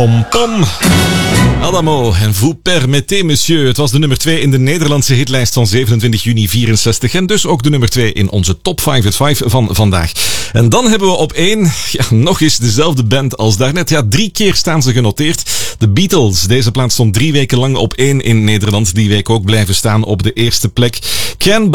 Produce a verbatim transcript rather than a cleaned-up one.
Pom pom. Adamo en vous permettez, monsieur. Het was de nummer twee in de Nederlandse hitlijst van zevenentwintig juni vierenzestig. En dus ook de nummer twee in onze top vijf at vijf van vandaag. En dan hebben we op één, ja, nog eens dezelfde band als daarnet. Ja, drie keer staan ze genoteerd. De Beatles. Deze plaat stond drie weken lang op één in Nederland. Die week ook blijven staan op de eerste plek. Can